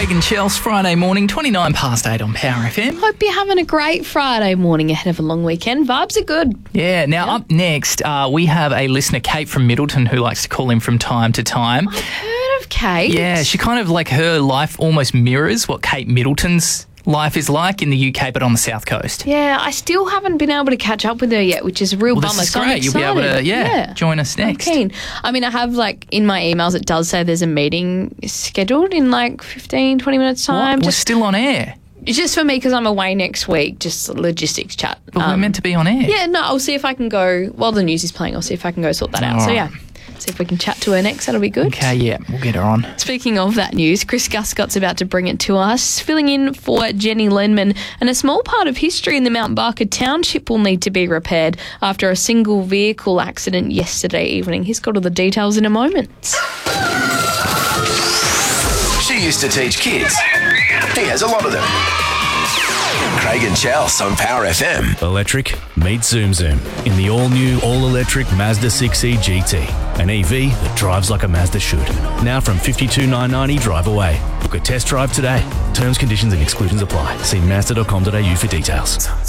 Craig and Chels, Friday morning, 29 past 8 on Power FM. Hope you're having a great Friday morning ahead of a long weekend. Vibes are good. Yeah, now up next, we have a listener, Kate from Middleton, who likes to call in from time to time. I've heard of Kate. Yeah, she kind of like her life almost mirrors what Kate Middleton's life is like in the UK, but on the South Coast. Yeah, I still haven't been able to catch up with her yet, which is a real bummer. This is So I'm great. You'll be able to, excited. join us next. I'm keen. I mean, I have in my emails, it does say there's a meeting scheduled in 15, 20 minutes time. What? We're still on air. Just for me because I'm away next week, just logistics chat. But we're meant to be on air. Yeah, no, I'll see if I can go, while the news is playing, I'll see if I can go sort that out. All So right. yeah, see if we can chat to her next. That'll be good. Okay, yeah, we'll get her on. Speaking of that news, Chris Guscott's about to bring it to us, filling in for Jenny Lenman, and a small part of history in the Mount Barker Township will need to be repaired after a single vehicle accident yesterday evening. He's got all the details in a moment. She used to teach kids. He has a lot of them. Craig and Chels on Power FM. Electric meets Zoom Zoom in the all-new, all-electric Mazda 6e GT. An EV that drives like a Mazda should. Now from $52,990 drive away. Book a test drive today. Terms, conditions and exclusions apply. See Mazda.com.au for details.